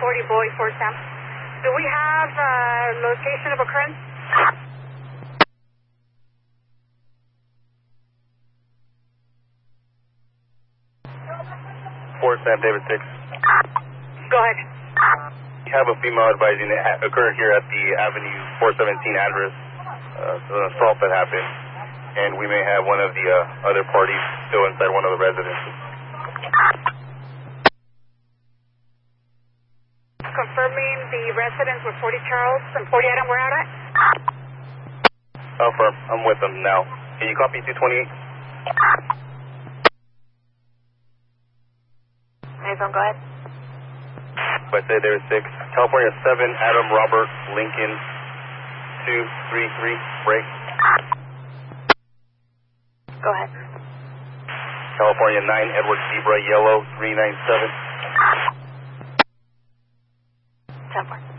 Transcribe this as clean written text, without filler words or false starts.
40 Boy, Fort Sam. Do we have location of occurrence? Fort Sam, David 6. Go ahead. We have a female advising that occurred here at the Avenue 417 address. An assault that happened, and we may have one of the other parties still inside one of the residences. Confirming the residents with 40 Charles and 40 Adam, where out at? Affirm. I'm with them now. Can you copy 228? Nathan, go ahead. I say there is 6. California 7, Adam Robert Lincoln 233, break. Go ahead. California 9, Edward Zebra Yellow 397. 10-4.